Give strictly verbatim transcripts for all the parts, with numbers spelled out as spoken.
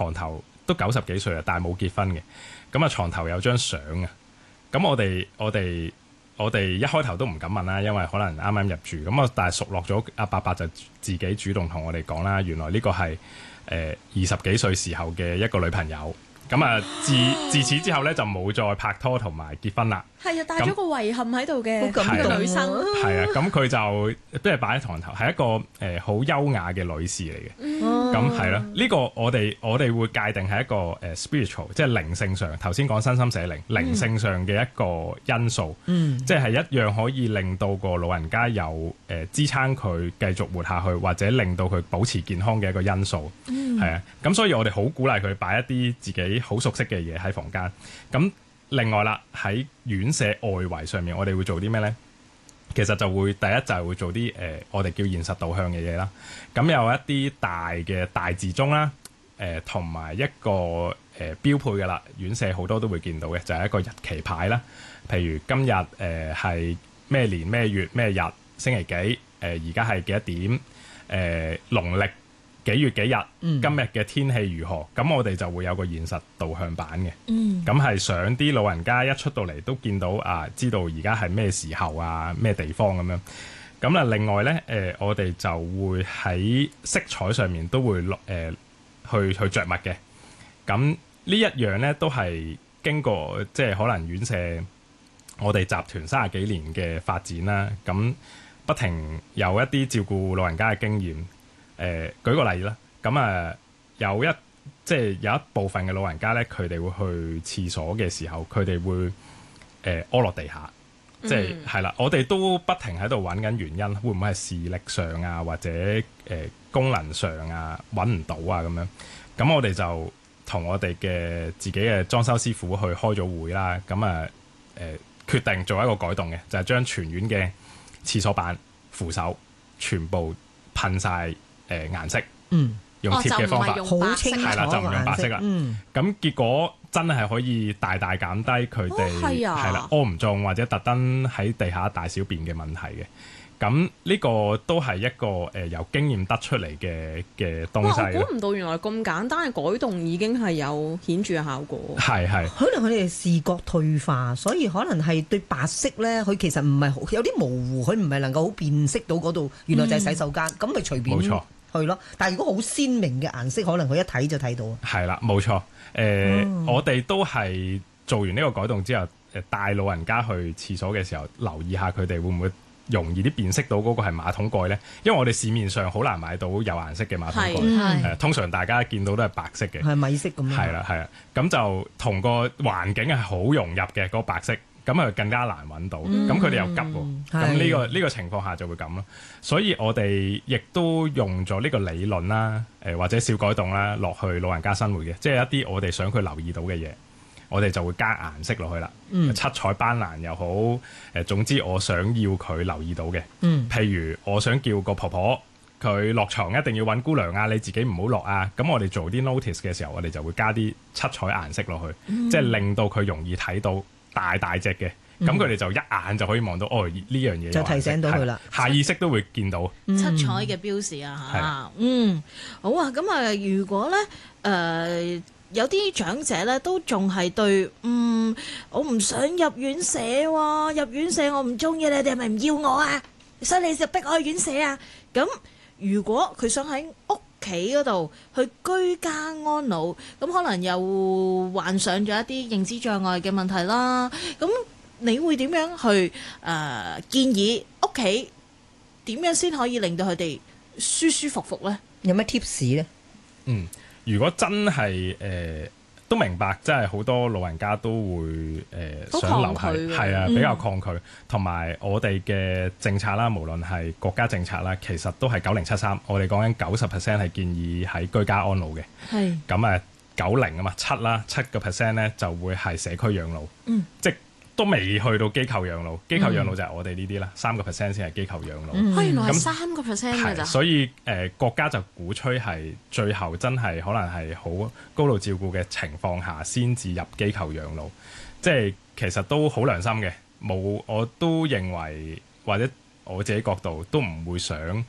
牀頭都九十幾歲啦，但係冇結婚嘅。咁啊牀頭有張相啊。咁我哋我哋我哋一開頭都唔敢問啦，因為可能啱啱入住。咁啊，但係熟落咗，阿伯伯就自己主動同我哋講啦，原來呢個係誒二十幾歲時候嘅一個女朋友。咁啊，自自此之後咧就冇再拍拖同埋結婚啦。 係啊，帶咗個遺憾喺度嘅咁嘅女生。 係啊，咁佢就即係擺喺床頭，係一個誒好、呃、優雅嘅女士嚟嘅。 嗯咁係咯，呢、這個我哋我哋會界定係一個誒、呃、spiritual，即係靈性上。頭先講身心社靈，靈性上嘅一個因素， 嗯、 即係一樣可以令到個老人家有誒、呃、支撐佢繼續活下去，或者令到佢保持健康嘅一個因素。 嗯， 係啊，咁所以我哋好鼓勵佢擺一啲自己好熟悉嘅嘢喺房間。咁另外啦，喺院舍外圍上面，我哋會做啲咩呢？其實就會第一就係會做啲誒、呃，我哋叫現實導向嘅嘢啦。咁有一啲大嘅大字鐘啦，誒同埋一個誒、呃、標配嘅啦，院舍好多都會見到嘅，就係、是、一個日期牌啦。譬如今日誒係咩年咩月咩日星期幾，誒而家係幾多點，誒、呃、農曆幾月幾日， 嗯、 今日嘅天氣如何？咁我哋就會有個現實導向版嘅。 嗯， 咁係想啲老人家一出到嚟都見到啊，知道而家係咩時候啊，咩地方咁樣。咁啊，另外呢，誒、呃、我哋就會喺色彩上面都會落誒、呃、去去著墨嘅。咁呢一樣呢，都係經過即係可能院舍我哋集團三十幾年嘅發展啦。咁不停有一啲照顧老人家嘅經驗。誒、呃、舉個例啦，咁啊、呃、有一即係有一部分嘅老人家咧，佢哋會去廁所嘅時候，佢哋會誒屙、呃、落地下，即係係啦。我哋都不停喺度揾緊原因，會唔會係視力上啊，或者誒、呃、功能上啊揾唔到啊咁樣？咁我哋就同我哋嘅自己嘅裝修師傅去開咗會啦。咁啊誒決定做一個改動嘅，就係、是、將全院嘅廁所板扶手全部噴晒。誒顏色，嗯，用貼嘅方法， 好清楚， 係啦，就唔用白色啦。嗯，咁結果真係可以大大減低佢哋係啦屙唔中或者特登喺地下大小便嘅問題嘅。咁呢個都係一個誒、呃、由經驗得出嚟嘅嘅東西。 我估唔到原來咁簡單嘅改動已經係有顯著嘅效果。 係係， 可能佢哋視覺退化，所以可能係對白色咧，佢其實唔係好有啲模糊，佢唔係能夠好辨識到嗰度原來就係洗手間，咁咪隨便。冇錯。去咯，但係如果好鮮明嘅顏色，可能佢一睇就睇到啊。係啦，冇錯。誒、呃，嗯、我哋都係做完呢個改動之後，誒帶老人家去廁所嘅時候，留意下佢哋會唔會容易啲辨識到嗰個係馬桶蓋咧？因為我哋市面上好難買到有顏色嘅馬桶蓋，誒、呃、通常大家見到都係白色嘅，係米色咁樣。係啦，係啦，咁就同個環境係好融入嘅嗰、嗰個白色。咁啊更加難揾到，咁佢哋又急喎，咁呢、呢個呢、呢個情況下就會咁咯。所以我哋亦都用咗呢個理論啦，誒、呃、或者小改動啦，落去老人家生活嘅，即係一啲我哋想佢留意到嘅嘢，我哋就會加顏色落去啦。嗯、七彩斑斕又好，誒、呃、總之我想要佢留意到嘅，嗯、譬如我想叫個婆婆佢落床一定要揾姑娘啊，你自己唔好落啊。咁我哋做啲 notice 嘅時候，我哋就會加啲七彩顏色落去，嗯、即係令到佢容易睇到。大大隻嘅，咁佢哋就一眼就可以望到，哦呢樣嘢就提醒到佢啦，下意識都會見到、 嗯、七彩嘅標示啊嚇，的嗯好啊，咁啊如果咧誒、呃、有啲長者咧都仲係對，嗯我唔想入院舍喎、啊，入院舍我唔中意，你哋係咪唔要我啊？所以你就逼我去院舍啊？咁如果佢想喺屋企嗰度去居家安老，咁可能又患上咗一啲認知障礙嘅問題啦。咁你會點樣去誒、呃、建議屋企點樣先可以令到佢哋舒舒服服呢？有咩 tips 呢？ 嗯，如果真係誒、呃、都明白，真係好多老人家都會誒、呃、想留喺，係啊，比較抗拒。同埋、嗯、我哋嘅政策啦，無論係國家政策啦，其實都係九零七三。我哋講緊九十 percent 係建議喺居家安老嘅。係咁誒，九零啊嘛，七啦，七個 percent 咧就會係社區養老。嗯，即都未去到機構養老，機構養老就係我哋呢啲啦，三個 percent 先係機構養老。 嗯，原來係三個 percent 嘅咋？ 所以誒、呃，國家就鼓吹係最後真係可能係好高度照顧嘅情況下，先至入機構養老。即係其實都好良心嘅，冇我都認為或者我自己角度都唔會想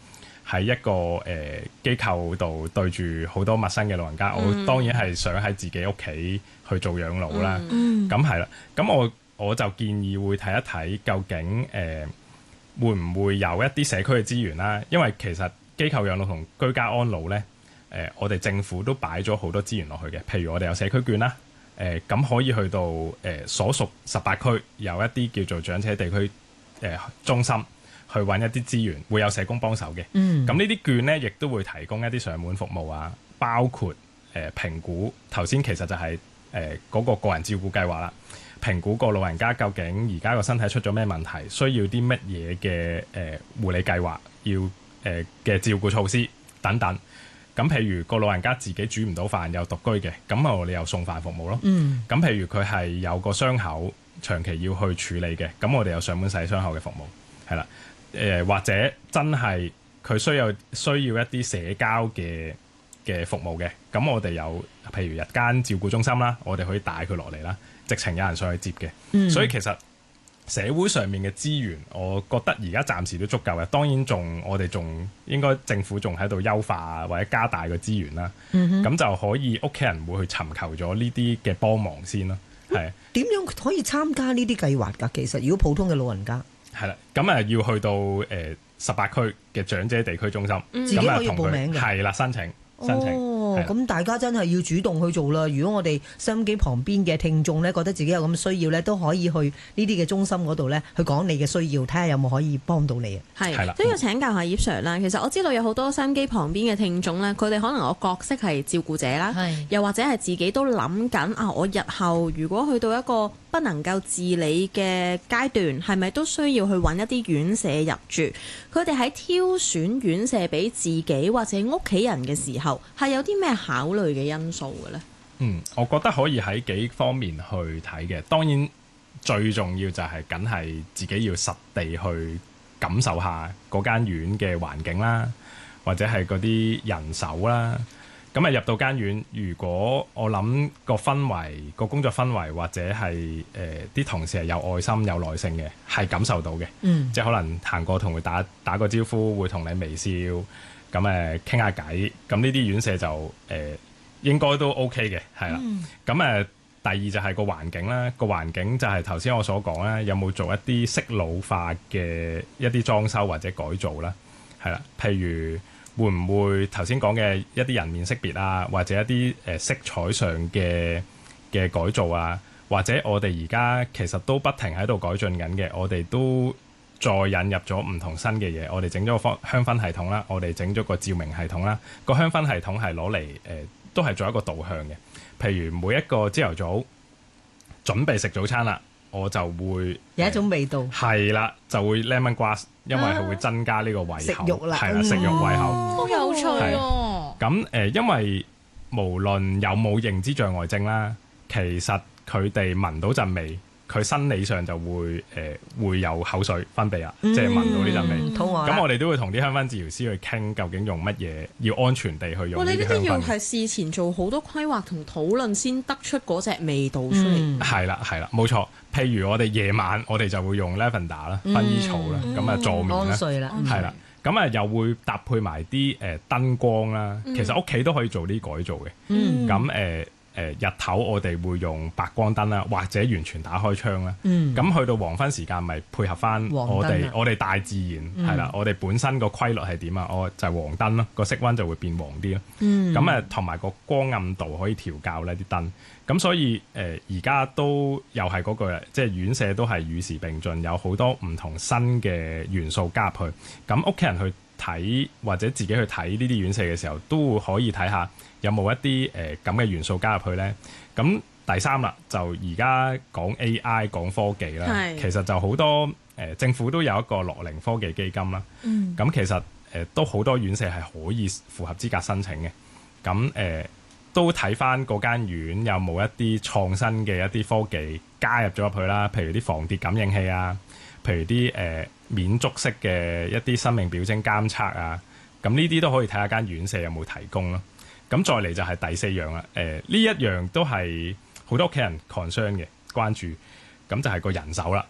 喺一個誒、呃、機構度對住好多陌生嘅老人家，嗯、我當然係想喺自己屋企去做養老啦。咁係啦，咁我我就建議會睇一睇究竟誒、呃、會唔會有一啲社區嘅資源啦，因為其實機構養老同居家安老呢，誒、呃、我哋政府都擺咗好多資源落去嘅，譬如我哋有社區券啦。誒咁、呃、可以去到誒、呃、所屬十八區有一啲叫做長者地區誒、呃、中心去揾一啲資源，會有社工幫手嘅。嗯，咁呢啲券呢，亦都會提供一啲上門服務啊，包括誒、呃、評估。頭先其實就係誒嗰個個人照顧計劃啦，評估個老人家究竟而家個身體出咗咩問題，需要啲乜嘢嘅誒護理計劃，要誒嘅、呃、照顧措施等等。咁譬如個老人家自己煮唔到飯又獨居嘅，咁我哋又送飯服務咯。嗯。咁譬如佢係有個傷口長期要去處理嘅，咁我哋有上門洗傷口嘅服務，係啦。誒、呃、或者真係佢需要需要一啲社交嘅嘅服務嘅，咁我哋有譬如日間照顧中心啦，我哋可以帶佢落嚟啦，直情有人上去接嘅。嗯。所以其實社會上面嘅資源，我覺得而家暫時都足夠嘅。當然仲我哋仲應該政府仲喺度優化或者加大個資源啦。咁、嗯、哼就可以屋企人會去尋求咗呢啲嘅幫忙先咯。係點樣可以參加呢啲計劃㗎？其實如果普通嘅老人家係啦，咁啊要去到誒十八區嘅長者地區中心， 嗯、自己可以報名嘅。 係啦，申請申請。 哦，咁大家真係要主動去做啦。如果我哋收音機旁邊嘅聽眾咧，覺得自己有咁需要咧，都可以去呢啲嘅中心嗰度咧，去講你嘅需要，睇下有冇可以幫到你啊。 係，係啦，都要請教下葉 Sir 啦。其實我知道有好多收音機旁邊嘅聽眾咧，佢哋可能個角色係照顧者啦，係又或者係自己都諗緊啊，我日後如果去到一個不能夠自理嘅階段，係咪都需要去揾一啲院舍入住？佢哋喺挑選院舍俾自己或者屋企人嘅時候，係有啲咩考慮嘅因素嘅咧？ 嗯，我覺得可以喺幾方面去睇嘅。當然最重要就係梗係自己要實地去感受下嗰間院嘅環境啦，或者係嗰啲人手啦。咁啊入到間院，如果我諗個氛圍、個工作氛圍或者係誒啲同事係有愛心、有耐性嘅，係感受到嘅。嗯，即係可能行過同佢打打個招呼，會同你微笑，咁誒傾下偈。咁呢啲院舍就誒、呃、應該都 OK 嘅，係啦。咁誒、嗯、第二就係個環境啦，個環境就係頭先我所講啦，有冇做一啲適老化嘅一啲裝修或者改造啦，係啦，譬如。會唔會頭先講嘅一啲人面識別啊，或者一啲誒、呃、色彩上嘅嘅改造啊，或者我哋而家其實都不停喺度改進緊嘅，我哋都再引入咗唔同新嘅嘢，我哋整咗個香薰系統啦，我哋整咗個照明系統啦，個香薰系統係攞嚟誒都係做一個導向嘅，譬如每一個朝頭早準備食早餐啦。我就會有一種味道， 係啦、呃，就會 lemon grass，因為佢會增加呢個胃口， 食慾啦， 係啦，食慾胃口， 好有趣喎。 咁誒，因為無論有冇認知障礙症啦，其實佢哋聞到陣味，佢生理上就會誒、呃、會有口水分泌啊，嗯、即係聞到呢陣味。肚餓。咁我哋都會同啲香薰治療師去傾，究竟用乜嘢，要安全地去用呢啲香薰。 我哋呢啲要係事前做好多規劃同討論，先得出嗰隻味道出嚟。係啦、嗯，係啦，冇錯。譬如我哋夜晚，我哋就會用 lavender 啦、薰衣草啦，咁啊助眠啦，係啦，咁啊又會搭配埋啲誒燈光啦。嗯、其實屋企都可以做啲改造嘅。咁誒誒日頭我哋會用白光燈啦，或者完全打開窗啦。咁、嗯、去到黃昏時間，咪配合翻我哋、啊、我哋大自然係啦、嗯，我哋本身個規律係點啊？我就係黃燈咯，個色溫就會變黃啲咯。咁誒同埋個光暗度可以調校呢啲燈。咁所以誒而家都又係嗰句，即係院舍都係與時並進，有好多唔同新嘅元素加入去。咁屋企人去睇或者自己去睇呢啲院舍嘅時候，都可以睇下有冇一啲誒咁嘅元素加入去呢。咁第三啦，就而家講 A I 講科技啦，是其實就好多誒、呃、政府都有一個樂齡科技基金啦。咁、嗯、其實誒、呃、都好多院舍係可以符合資格申請嘅。咁誒。呃都睇翻嗰間院有冇一啲創新嘅一啲科技加入咗入去啦，譬如啲防跌感應器啊，譬如啲誒、呃、免觸式嘅一啲生命表徵監測啊，咁呢啲都可以睇下間院舍有冇提供咯。咁再嚟就係第四樣啦，誒、呃、呢一樣都係好多屋企人 concern 嘅關注，咁就係個人手啦。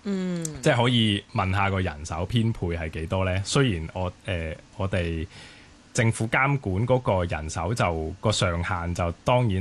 嗯， 即係可以問下個人手編配係幾多呢？雖然我誒、呃、我哋政府監管嗰個人手就個上限就當然